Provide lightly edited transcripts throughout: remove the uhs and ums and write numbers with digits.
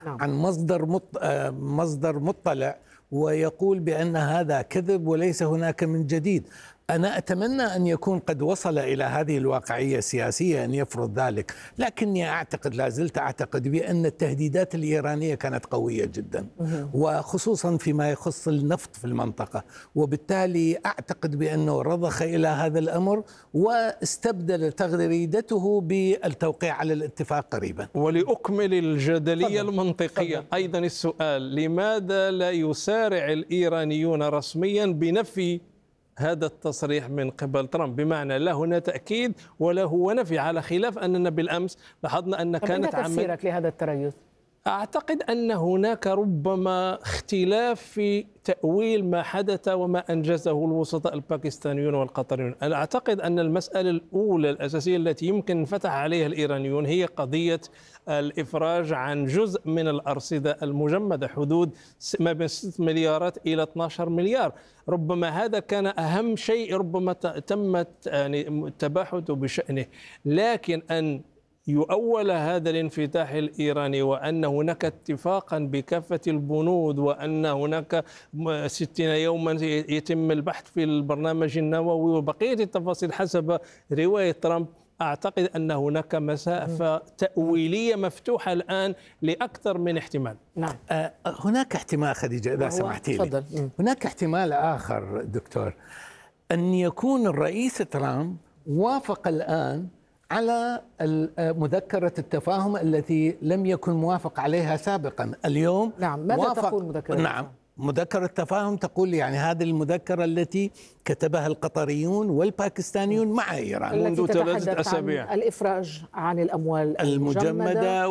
نعم. عن مصدر مطلع، ويقول بأن هذا كذب وليس هناك من جديد. أنا أتمنى أن يكون قد وصل إلى هذه الواقعية السياسية أن يفرض ذلك، لكني أعتقد، لا زلت أعتقد بأن التهديدات الإيرانية كانت قوية جدا، وخصوصا فيما يخص النفط في المنطقة، وبالتالي أعتقد بأنه رضخ إلى هذا الأمر واستبدل تغريدته بالتوقيع على الاتفاق قريبا. ولأكمل الجدلية المنطقية أيضا السؤال: لماذا لا يسارع الإيرانيون رسميا بنفي هذا التصريح من قبل ترامب؟ بمعنى لا هنا تأكيد ولا هو نفي، على خلاف أننا بالأمس لاحظنا أن كانت تفسيرك لهذا التريث؟ أعتقد أن هناك ربما اختلاف في تأويل ما حدث وما أنجزه الوسطاء الباكستانيون والقطريون. أنا أعتقد أن المسألة الأولى الأساسية التي يمكن انفتح عليها الإيرانيون هي قضية الإفراج عن جزء من الأرصدة المجمدة، حدود ما بين 6 مليارات إلى 12 مليار. ربما هذا كان أهم شيء ربما تم التباحث بشأنه، لكن أن يؤول هذا الانفتاح الإيراني وأن هناك اتفاقا بكافة البنود وأن هناك 60 يوما يتم البحث في البرنامج النووي وبقية التفاصيل حسب رواية ترامب، أعتقد أن هناك مسافة تأويلية مفتوحة الآن لأكثر من احتمال. نعم. هناك احتمال خديجة إذا سمحتي لي، هناك احتمال آخر دكتور، أن يكون الرئيس ترامب وافق الآن على مذكرة التفاهم التي لم يكن موافق عليها سابقا. اليوم نعم. ماذا تقول مذكرة؟ نعم، مذكرة التفاهم تقول يعني هذه المذكرة التي كتبها القطريون والباكستانيون مع إيران منذ 3 أسابيع، الإفراج عن الأموال المجمدة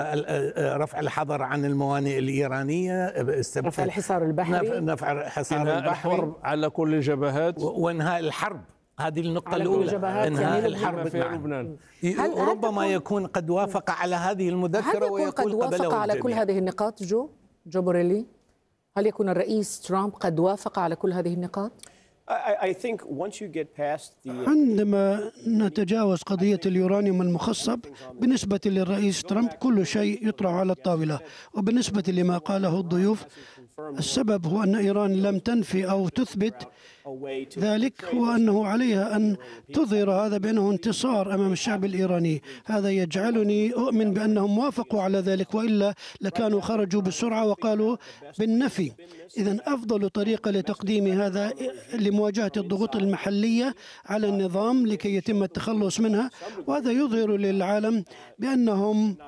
ورفع الحظر عن الموانئ الإيرانية، رفع الحصار البحري، رفع حصار الحرب على كل الجبهات، وإنهاء الحرب. هذه النقطة الأولى، إنهاء الحرب في لبنان. ربما يكون قد وافق على هذه المذكرة ويقول قد وافق على كل هذه النقاط. جو بوريلي، هل يكون الرئيس ترامب قد وافق على كل هذه النقاط؟ عندما نتجاوز قضية اليورانيوم المخصب، بالنسبة للرئيس ترامب كل شيء يطرح على الطاولة. وبالنسبة لما قاله الضيوف، السبب هو أن إيران لم تنفي أو تثبت ذلك، هو أنه عليها أن تظهر هذا بأنه انتصار أمام الشعب الإيراني. هذا يجعلني أؤمن بأنهم وافقوا على ذلك، وإلا لكانوا خرجوا بسرعة وقالوا بالنفي. إذن أفضل طريقة لتقديم هذا لمواجهة الضغوط المحلية على النظام لكي يتم التخلص منها، وهذا يظهر للعالم بأنهم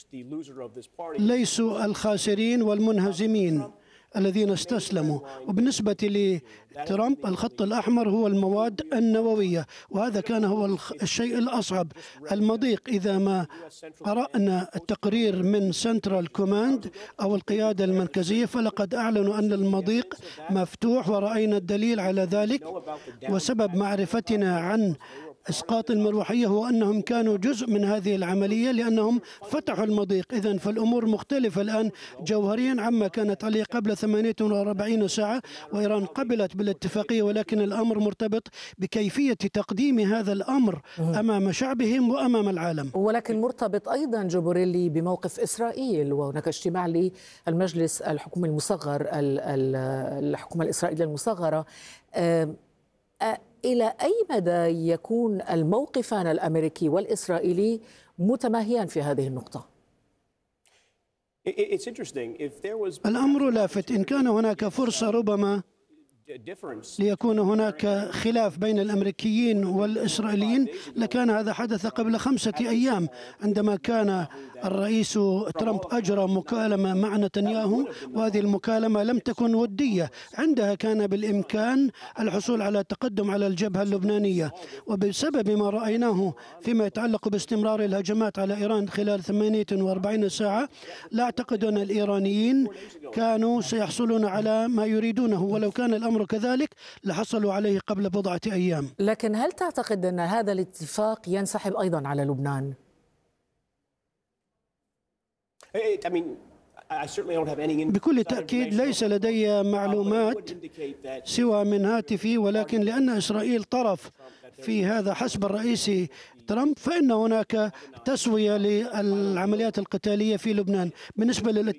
ليسوا الخاسرين والمنهزمين الذين استسلموا. وبالنسبة لترامب الخط الأحمر هو المواد النووية، وهذا كان هو الشيء الأصعب، المضيق. إذا ما قرأنا التقرير من سنترال كوماند أو القيادة المركزية فلقد أعلنوا أن المضيق مفتوح، ورأينا الدليل على ذلك. وسبب معرفتنا عن إسقاط المروحية هو أنهم كانوا جزء من هذه العملية لأنهم فتحوا المضيق. إذن فالأمور مختلفة الآن جوهريا عما كانت عليه قبل 48 ساعة، وإيران قبلت بالاتفاقية، ولكن الأمر مرتبط بكيفية تقديم هذا الأمر أمام شعبهم وأمام العالم. ولكن مرتبط أيضا جبريلي بموقف إسرائيل، وهناك اجتماع للمجلس الحكومي المصغر، الحكومة الإسرائيلية المصغرة. إلى أي مدى يكون الموقفان الأمريكي والإسرائيلي متماهيان في هذه النقطة؟ الأمر لافت. إن كان هناك فرصة ربما ليكون هناك خلاف بين الأمريكيين والإسرائيليين لكان هذا حدث قبل 5 أيام عندما كان الرئيس ترامب أجرى مكالمة مع نتنياهو، وهذه المكالمة لم تكن ودية. عندها كان بالإمكان الحصول على تقدم على الجبهة اللبنانية، وبسبب ما رأيناه فيما يتعلق باستمرار الهجمات على إيران خلال 48 ساعة، لا أعتقد أن الإيرانيين كانوا سيحصلون على ما يريدونه، ولو كان الأمر كذلك لحصلوا عليه قبل بضعة أيام. لكن هل تعتقد أن هذا الاتفاق ينسحب أيضا على لبنان؟ بكل تأكيد ليس لدي معلومات سوى من هاتفي، ولكن لأن إسرائيل طرف في هذا حسب الرئيس ترامب فإن هناك تسوية للعمليات القتالية في لبنان. بالنسبة